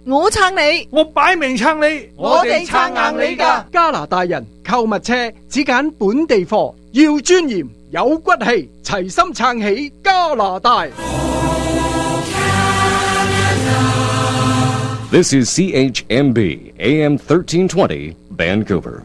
我撐你， 我擺明撐你， 我哋撐硬你㗎。 加拿大人購物車只揀本地貨，要尊嚴有骨氣，齊心撐起加拿大。 This is CHMB AM 1320 Vancouver.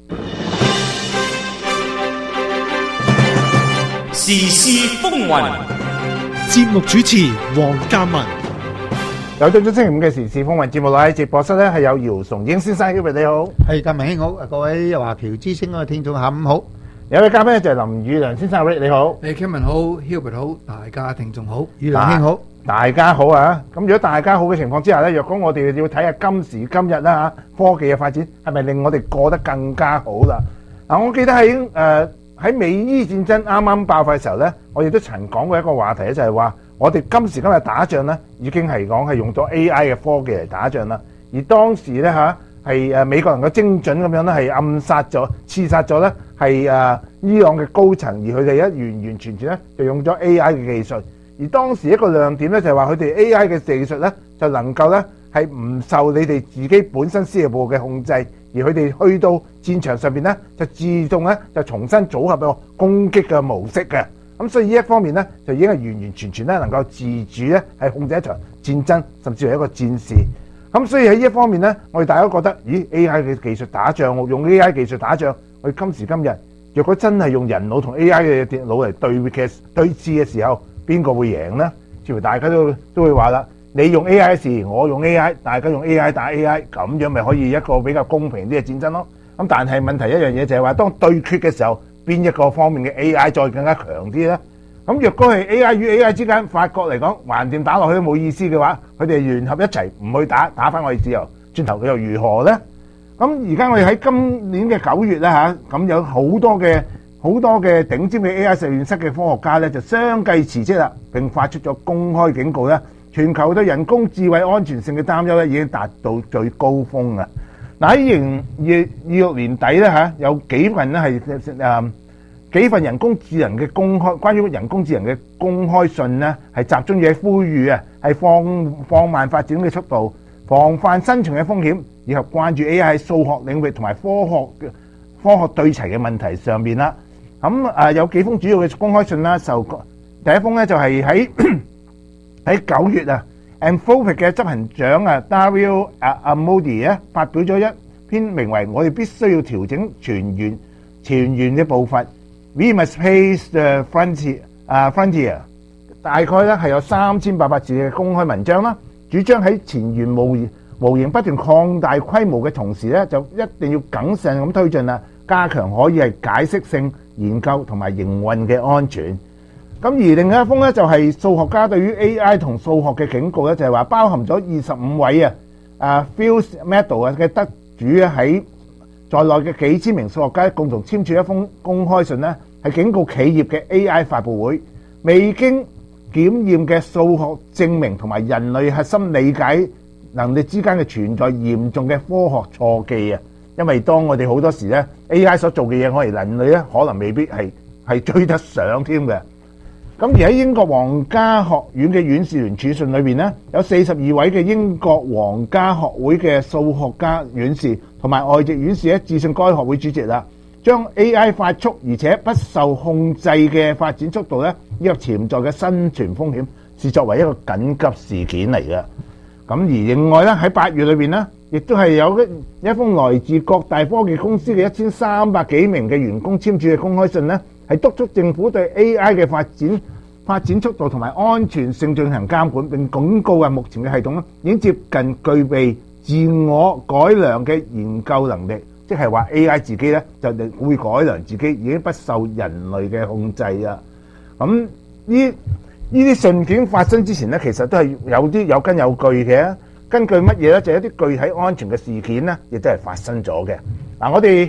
時事風雲， 節目主持黃嘉文。 有到咗星期五嘅時事風雲節目啦，喺直播室咧係有姚崇英先生，Hubert你好， 係嘉文兄好，各位華僑之聲嘅聽眾下午好。 有位嘉賓就係林宇良先生，Rick你好， 嘉文好 ，Hubert 好，大家聽眾好， 宇良兄好， 大家好啊！咁如果大家好嘅情況之下咧，若果我哋要睇下今時今日啦嚇，科技嘅發展係咪令我哋過得更加好啦？嗱，我記得喺美伊戰爭啱啱爆發嘅時候咧，我亦都曾講過一個話題咧，就係話我哋今時今日打仗咧，已經係講係用咗 AI 嘅科技嚟打仗啦。而當時咧嚇係美國人嘅精準咁樣咧，係暗殺咗、刺殺咗咧係伊朗嘅高層，而佢哋完完全全咧就用咗 AI 嘅技術。而當時一個亮點咧就係話佢哋 AI 嘅技術咧就能夠咧係唔受你哋自己本身司令部嘅控制，而佢哋去到戰場上邊咧就自動咧就重新組合個攻擊嘅模式嘅。咁所以呢一方面咧就已經係完完全全咧能夠自主咧係控制一場戰爭，甚至係一個戰事。咁所以喺呢一方面咧，我哋大家覺得，咦 AI 嘅技術打仗，用 AI 技術打仗，我哋今時今日若果真係用人腦同 AI 嘅電腦嚟對峙嘅時候，邊個會贏呢？似乎大家都會話啦，你用 AI 時，我用 AI， 大家用 AI 打 AI， 咁樣咪可以一個比較公平啲嘅戰爭咯。咁但係問題一樣嘢就係話，當對決嘅時候，邊一個方面嘅 AI 再更加強啲呢？咁若果係 AI 與 AI 之間，法國嚟講橫掂打落去都冇意思嘅話，佢哋聯合一齊唔去打翻我哋自由，轉頭佢又如何呢？咁而家我哋喺今年嘅9月咧嚇，咁有好多嘅頂尖嘅 AI 實驗室嘅科學家咧就相繼辭職啦，並發出咗公開警告咧，全球對人工智慧安全性嘅擔憂咧已經達到最高峰啊！嗱，喺2026年底咧嚇，有幾份咧係幾份人工智能嘅關於人工智能嘅公開信咧，係集中喺呼籲啊，係放慢發展嘅速度，防範生存嘅風險，以及關注 AI 喺數學領域同埋科學對齊嘅問題上面啦。咁有幾封主要嘅公開信啦，第一封咧就係喺9月啊 ，Anthropic 嘅執行長Dario Amodei 咧發表咗一篇名為《我哋必須要調整前沿嘅步伐 We must pace the frontier》，大概咧係有3800字嘅公開文章啦，主張喺前沿模型不斷擴大規模嘅同時咧，就一定要謹慎咁推進啦，加強可以係解釋性研究同埋營運嘅安全。咁而另一封咧就係數學家對於 AI 同數學嘅警告咧，就係話包含咗25位Fields Medal 嘅得主在內嘅幾千名數學家共同簽署一封公開信咧，係警告企業嘅 AI 發佈會未經檢驗嘅數學證明同埋人類核心理解能力之間嘅存在嚴重嘅科學錯記啊！因為當我哋好多時咧 AI 所做嘅嘢，我哋人類咧可能未必係追得上添嘅。咁而喺英國皇家學院嘅院士聯署信裏邊咧，有42位嘅英國皇家學會嘅數學家院士同埋外籍院士咧致信該學會主席啦，將 AI 快速而且不受控制嘅發展速度咧，以及潛在嘅生存風險，視作為一個緊急事件嚟嘅。咁而另外咧喺8月裏邊咧，亦都係有一封來自各大科技公司嘅1300幾名嘅員工簽署嘅公開信咧，係督促政府對 AI 嘅發展速度同埋安全性進行監管，並警告目前嘅系統咧已經接近具備自我改良嘅研究能力，即係話 AI 自己咧就會改良自己，已經不受人類嘅控制啊！咁呢啲信件發生之前咧，其實都係有啲有根有據嘅。根據乜嘢咧？就係一啲具體安全嘅事件咧，亦都係發生咗嘅。嗱，我哋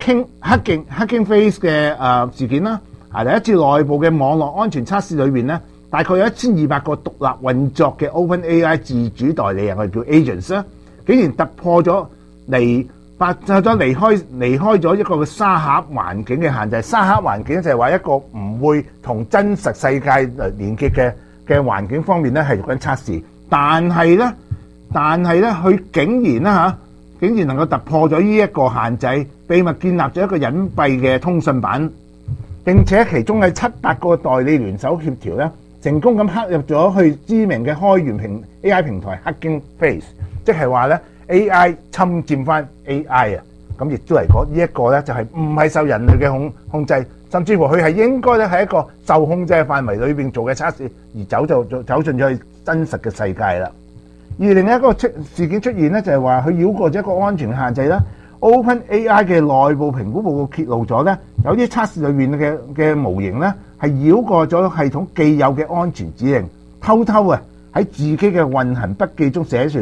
Hugging Face 嘅事件啦，第一次內部嘅網絡安全測試裏邊咧，大概有1200個獨立運作嘅 OpenAI 自主代理人，我哋叫 agents 啦，竟然突破咗離開咗一個沙盒環境嘅限制。沙盒環境就係話一個唔會同真實世界連結嘅環境方面咧，係做緊測試，但係咧但係咧佢竟然能夠突破咗呢一個限制，秘密建立咗一個隱蔽嘅通訊版，並且其中嘅7-8個代理聯手協調咧，成功咁刻入咗去知名嘅開源AI 平台 Hugging Face， 即係話咧 AI 侵佔翻 AI 啊！咁亦都嚟講呢一個咧就係唔係受人類嘅控制，甚至乎佢係應該咧喺一個受控制嘅範圍裏邊做嘅測試，而走進咗去真實嘅世界啦。而另一個事件出現咧，就係話佢繞過咗一個安全限制啦。OpenAI 嘅內部評估報告揭露咗咧，有啲測試裏面嘅模型咧係繞過咗系統既有嘅安全指令，偷偷喺自己嘅運行筆記中寫住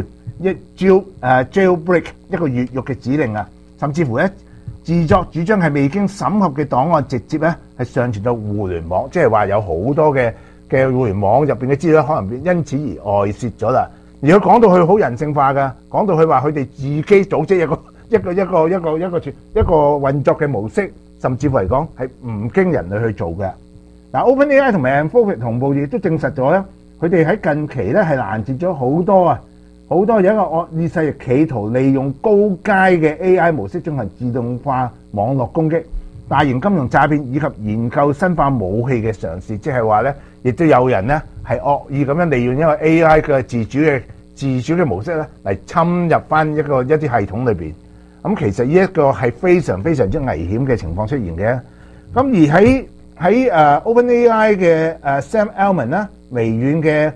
jailbreak 一個越獄嘅指令啊，甚至乎咧自作主張係未經審核嘅檔案直接咧係上傳到互聯網，即係話有好多嘅互聯網入邊嘅資料可能因此而外泄咗啦。而佢講到佢好人性化㗎，講到佢話佢哋自己組織一個運作嘅模式，甚至乎嚟講係唔經人類去做嘅。嗱 ，OpenAI 同埋 Anthropic 同步亦都證實咗咧，佢哋喺近期咧係攔截咗好多有一個惡意勢力企圖利用高階嘅 AI 模式進行自動化網絡攻擊、大型金融詐騙以及研究生化武器嘅嘗試，即係話咧，亦都有人咧係惡意咁樣利用一個 AI 嘅自主嘅模式咧嚟侵入翻一啲系統裏邊。咁其實呢一個係非常非常之危險嘅情況出現嘅。咁而喺OpenAI 嘅Sam Altman 啦、微軟嘅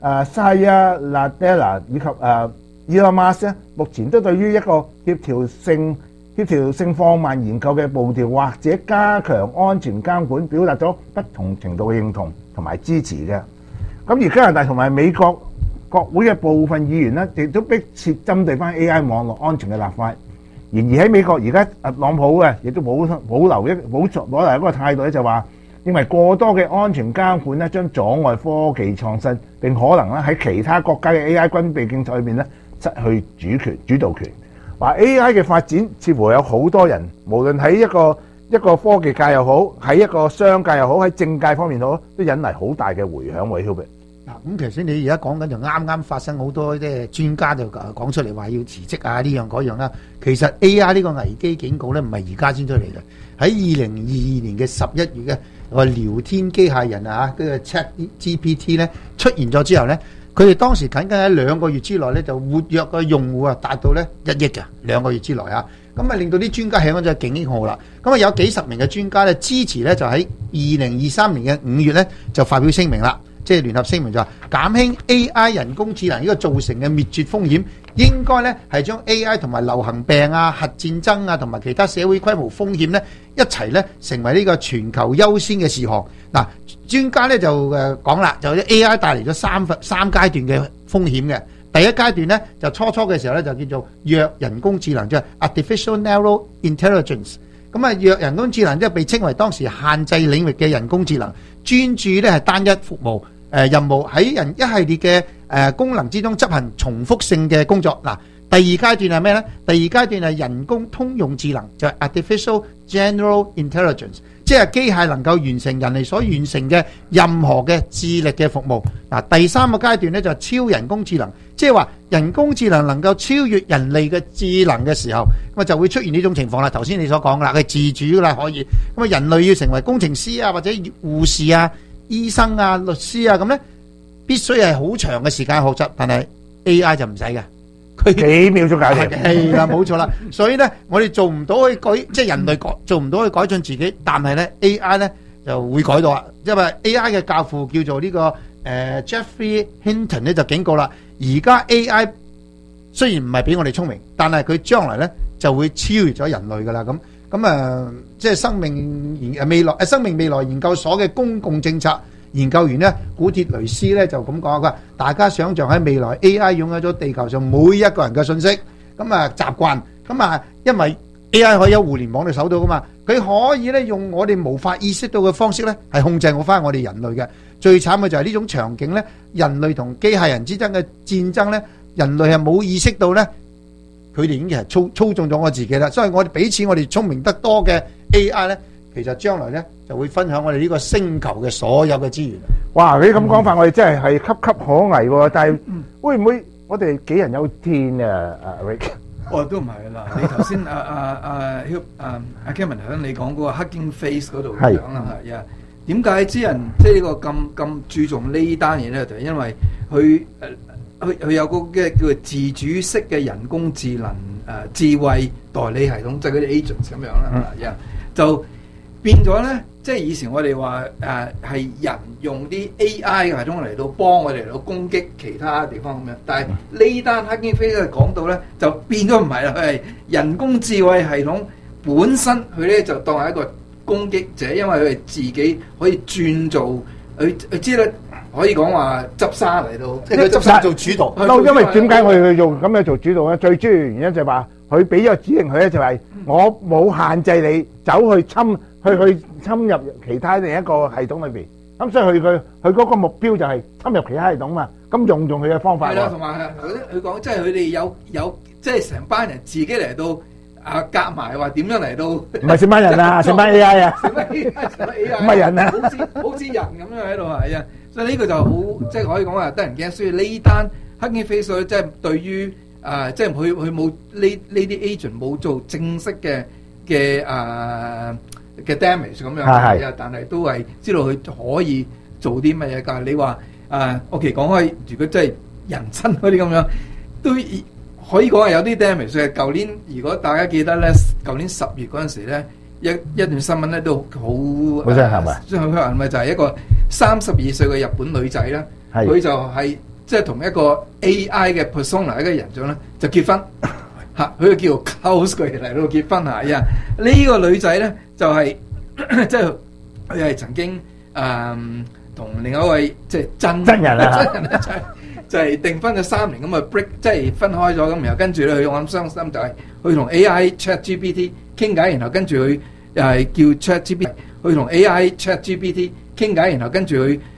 Satya Nadella 以及Elon Musk 咧，目前都對於一個協調性放慢研究嘅步調或者加強安全監管，表達咗不同程度嘅認同同埋支持嘅。咁而加拿大同埋美國國會嘅部分議員咧，亦都迫切針對翻 AI 網絡安全嘅立法。然而喺美國而家特朗普嘅亦都保留攞嚟一個態度咧，就話認為過多嘅安全監管咧，將阻礙科技創新，並可能咧喺其他國家嘅 AI 軍備競賽裏面咧失去主導權。話 AI 嘅發展似乎有好多人，無論喺一個科技界又好，喺一個商界又好，喺政界方面好，都引嚟好大嘅迴響喎。Hubert 嗱，咁其實你而家講緊就啱啱發生好多即係專家就講出嚟話要辭職啊，呢樣嗰樣啦。其實 AI 呢個危機警告咧，唔係而家先出嚟嘅。喺2022年嘅11月嘅個聊天機械人啊，嗰個 ChatGPT 咧出現咗之後咧，佢哋當時僅僅喺2個月之內咧就活躍嘅用戶啊達到咧1億嘅2個月之內啊，咁啊令到啲專家響咗隻警號啦。咁啊有幾十名嘅專家咧支持咧，就喺2023年嘅5月咧就發表聲明啦。即係聯合聲明就話減輕 AI 人工智能呢個造成嘅滅絕風險，應該咧係將 AI 同埋流行病啊、核戰爭啊同埋其他社會規模風險咧一齊咧成為呢個全球優先嘅事項。嗱，專家咧就講啦，就 AI 帶嚟咗三階段嘅風險嘅。第一階段咧就初嘅時候咧就叫做弱人工智能，即係 Artificial Narrow Intelligence。咁啊，弱人工智能即係被稱為當時限制領域嘅人工智能，專注咧係單一服務。任務喺一系列嘅功能之中執行重複性嘅工作。嗱，第二階段係咩呢？第二階段係人工通用智能，就係 Artificial General Intelligence， 即係機械能夠完成人類所完成嘅任何嘅智力嘅服務。嗱，第三個階段呢，就係超人工智能，即係話人工智能能夠超越人類嘅智能嘅時候，咁啊就會出現呢種情況啦。頭先你所講啦，佢自主啦可以，咁啊人類要成為工程師啊或者護士啊、醫生啊、律師啊咁咧，必須係好長嘅時間學習，但係 AI 就唔使嘅，佢幾秒鐘搞掂。 係啦，冇錯啦。所以咧，我哋做唔到去改，即係人類做唔到去改進自己，但係咧 AI 咧就會改到啦。因為 AI 嘅教父叫做呢個Jeffrey Hinton 咧就警告啦，而家 AI 雖然唔係比我哋聰明，但係佢將來咧就會超越咗人類噶啦咁。即係生命未來研究所嘅公共政策研究員咧，古鐵雷斯咧就咁講，佢話大家想象喺未來 AI 擁有咗地球上每一個人嘅信息，習慣，因為 AI 可以喺互聯網度搜到噶嘛，佢可以咧用我哋無法意識到嘅方式咧係控制我哋人類嘅。最慘嘅就係呢種場景咧，人類同機械人之間嘅戰爭咧，人類係冇意識到咧。佢哋已經係操縱咗我自己啦，所以我哋彼此我哋聰明得多嘅 AI 咧，其實將來咧就會分享我哋呢個星球嘅所有嘅資源。 哇！你咁講法，我哋真係岌岌可危喎。但係會唔會我哋杞人憂天啊，Rick。 都唔係啦。你頭先阿 Kevin 頭先你講嗰個 Hugging Face 嗰度講啦，係啊。點解啲人即係呢個咁注重呢單嘢咧？就係因為佢有個嘅叫做自主式嘅人工智能智慧代理系統，即係嗰啲 agents 咁樣啦，就變咗咧。即係以前我哋話係人用啲 AI 嘅系統嚟到幫我哋嚟到攻擊其他地方咁樣，但係呢單 Hugging Face 講到咧就變咗唔係啦，佢係人工智慧系統本身佢咧就當係一個攻擊者，因為佢係自己可以轉做佢知咧可以講話執沙嚟到， 即係佢執沙做主導。 因為點解我哋用咁樣做主導咧？最主要原因就係話佢俾咗指令佢咧，就係我冇限制你走去侵入其他另一個系統裏邊。咁所以佢嗰個目標就係侵入其他系統嘛。咁用佢嘅方法。 係啦，同埋佢講即係佢哋有即係成班人自己嚟到。夾埋話點樣嚟到？唔係成班人啊，成班 AI 啊， 成班 AI 唔係人啊， 好似人咁樣喺度係啊，所以呢個就好即係可以講話得人驚。所以呢單 Hugging Face 即係對於即係佢冇呢啲 agent 冇做正式嘅 damage 咁樣，但係都係知道佢可以做啲乜嘢。但係你話OK 講開，如果真係人身嗰啲咁樣都。可以講係有啲 damage 嘅。舊年如果大家記得咧，舊年10月嗰陣時咧，一段新聞咧都好真係咪？ 即係咪就係一個32歲嘅日本女仔咧，佢就係即係同一個 AI 嘅 persona 一個人像咧就結婚嚇，佢就叫做 close 佢嚟到結婚嚇。呢個女仔咧就係即係佢係曾經同另一位即係真人啊。就係訂婚咗3年咁啊 break， 即係分開咗咁，然後跟住咧佢我諗傷心就係佢同 AI ChatGPT 傾偈，然後跟住佢又係叫 ChatGPT 佢同 AI ChatGPT 傾偈，然後跟住佢